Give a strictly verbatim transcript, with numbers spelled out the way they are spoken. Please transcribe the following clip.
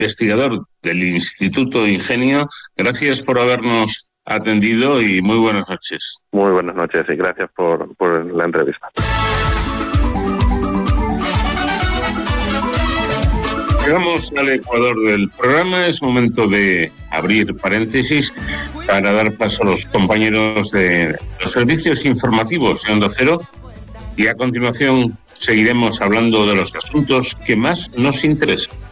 investigador del Instituto Ingenio. Gracias por habernos atendido y muy buenas noches. Muy buenas noches y gracias por, por la entrevista. Llegamos al ecuador del programa. Es momento de abrir paréntesis para dar paso a los compañeros de los servicios informativos de Onda Cero y a continuación seguiremos hablando de los asuntos que más nos interesan.